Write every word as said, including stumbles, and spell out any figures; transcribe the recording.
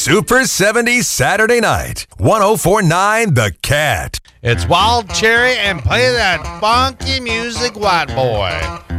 Super seventies Saturday night. one oh four point nine The Cat. It's Wild Cherry and play that funky music, white boy.